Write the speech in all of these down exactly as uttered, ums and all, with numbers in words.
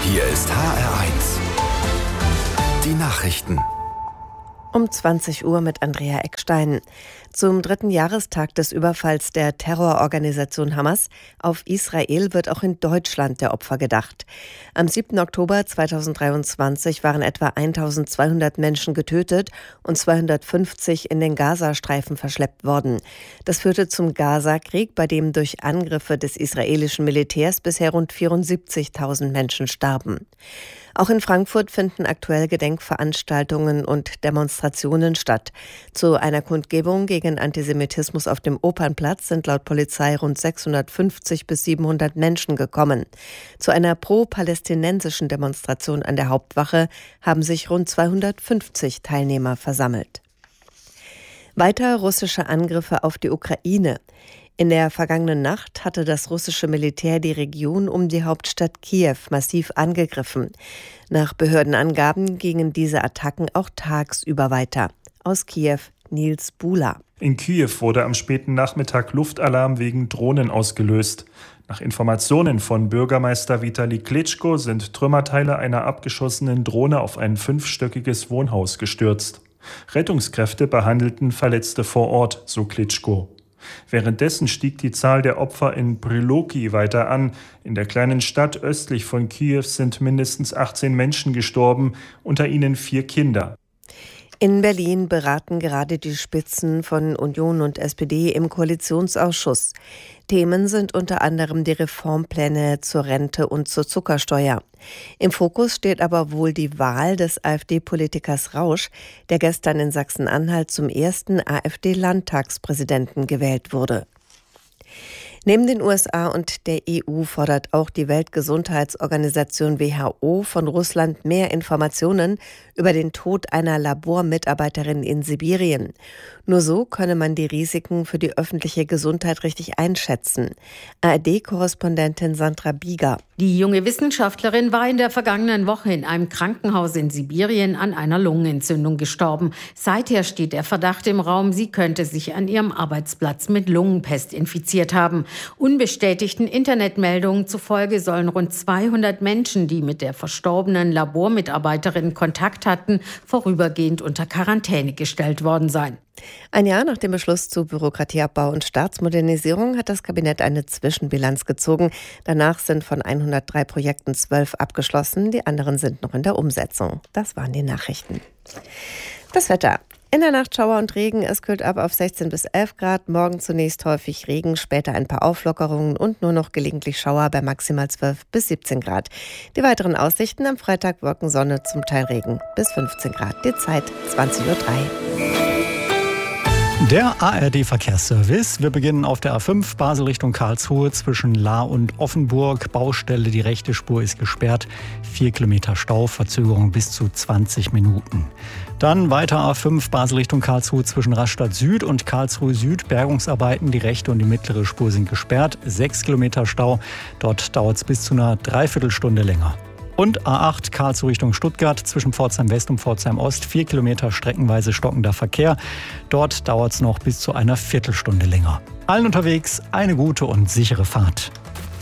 Hier ist H R eins. Die Nachrichten. Um zwanzig Uhr mit Andrea Eckstein. Zum dritten Jahrestag des Überfalls der Terrororganisation Hamas auf Israel wird auch in Deutschland der Opfer gedacht. Am siebten Oktober zweitausenddreiundzwanzig waren etwa eintausendzweihundert Menschen getötet und zweihundertfünfzig in den Gazastreifen verschleppt worden. Das führte zum Gaza-Krieg, bei dem durch Angriffe des israelischen Militärs bisher rund vierundsiebzigtausend Menschen starben. Auch in Frankfurt finden aktuell Gedenkveranstaltungen und Demonstrationen statt. Zu einer Kundgebung gegen Antisemitismus auf dem Opernplatz sind laut Polizei rund sechshundertfünfzig bis siebenhundert Menschen gekommen. Zu einer pro-palästinensischen Demonstration an der Hauptwache haben sich rund zweihundertfünfzig Teilnehmer versammelt. Weiter russische Angriffe auf die Ukraine. In der vergangenen Nacht hatte das russische Militär die Region um die Hauptstadt Kiew massiv angegriffen. Nach Behördenangaben gingen diese Attacken auch tagsüber weiter. Aus Kiew Nils Bula. In Kiew wurde am späten Nachmittag Luftalarm wegen Drohnen ausgelöst. Nach Informationen von Bürgermeister Vitali Klitschko sind Trümmerteile einer abgeschossenen Drohne auf ein fünfstöckiges Wohnhaus gestürzt. Rettungskräfte behandelten Verletzte vor Ort, so Klitschko. Währenddessen stieg die Zahl der Opfer in Priloki weiter an. In der kleinen Stadt östlich von Kiew sind mindestens achtzehn Menschen gestorben, unter ihnen vier Kinder. In Berlin beraten gerade die Spitzen von Union und S P D im Koalitionsausschuss. Themen sind unter anderem die Reformpläne zur Rente und zur Zuckersteuer. Im Fokus steht aber wohl die Wahl des AfD-Politikers Rausch, der gestern in Sachsen-Anhalt zum ersten AfD-Landtagspräsidenten gewählt wurde. Neben den U S A und der E U fordert auch die Weltgesundheitsorganisation W H O von Russland mehr Informationen über den Tod einer Labormitarbeiterin in Sibirien. Nur so könne man die Risiken für die öffentliche Gesundheit richtig einschätzen. A R D-Korrespondentin Sandra Bieger. Die junge Wissenschaftlerin war in der vergangenen Woche in einem Krankenhaus in Sibirien an einer Lungenentzündung gestorben. Seither steht der Verdacht im Raum, sie könnte sich an ihrem Arbeitsplatz mit Lungenpest infiziert haben. Unbestätigten Internetmeldungen zufolge sollen rund zweihundert Menschen, die mit der verstorbenen Labormitarbeiterin Kontakt hatten, vorübergehend unter Quarantäne gestellt worden sein. Ein Jahr nach dem Beschluss zu Bürokratieabbau und Staatsmodernisierung hat das Kabinett eine Zwischenbilanz gezogen. Danach sind von hundertdrei Projekten zwölf abgeschlossen, die anderen sind noch in der Umsetzung. Das waren die Nachrichten. Das Wetter. In der Nacht Schauer und Regen, es kühlt ab auf sechzehn bis elf Grad, morgen zunächst häufig Regen, später ein paar Auflockerungen und nur noch gelegentlich Schauer bei maximal zwölf bis siebzehn Grad. Die weiteren Aussichten: am Freitag Wolkensonne, zum Teil Regen bis fünfzehn Grad. Die Zeit zwanzig Uhr drei. Der A R D-Verkehrsservice. Wir beginnen auf der A fünf, Basel Richtung Karlsruhe, zwischen Lahr und Offenburg. Baustelle, die rechte Spur ist gesperrt. Vier Kilometer Stau, Verzögerung bis zu zwanzig Minuten. Dann weiter A fünf, Basel Richtung Karlsruhe, zwischen Rastatt Süd und Karlsruhe Süd. Bergungsarbeiten, die rechte und die mittlere Spur sind gesperrt. Sechs Kilometer Stau, dort dauert es bis zu einer Dreiviertelstunde länger. Und A acht Karlsruhe Richtung Stuttgart, zwischen Pforzheim West und Pforzheim Ost, vier Kilometer streckenweise stockender Verkehr. Dort dauert es noch bis zu einer Viertelstunde länger. Allen unterwegs eine gute und sichere Fahrt.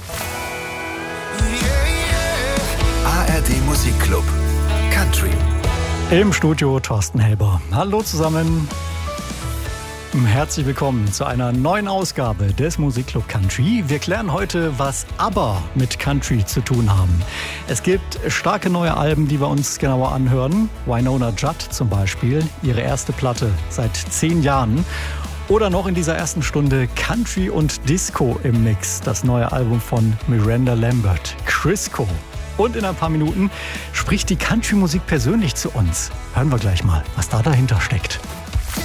A R D Musikclub Country. Im Studio Thorsten Helber. Hallo zusammen. Herzlich willkommen zu einer neuen Ausgabe des Musikclub Country. Wir klären heute, was ABBA mit Country zu tun haben. Es gibt starke neue Alben, die wir uns genauer anhören. Wynonna Judd zum Beispiel, ihre erste Platte seit zehn Jahren. Oder noch in dieser ersten Stunde Country und Disco im Mix, das neue Album von Miranda Lambert, Crisco. Und in ein paar Minuten spricht die Country-Musik persönlich zu uns. Hören wir gleich mal, was da dahinter steckt.